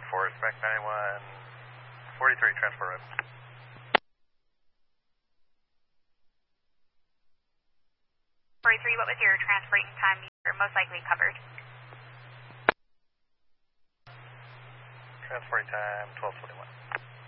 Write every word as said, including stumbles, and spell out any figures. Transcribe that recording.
four, spec ninety-one forty-three, transport road. forty-three, what was your transporting time you're most likely covered? Transporting time, twelve twenty-one.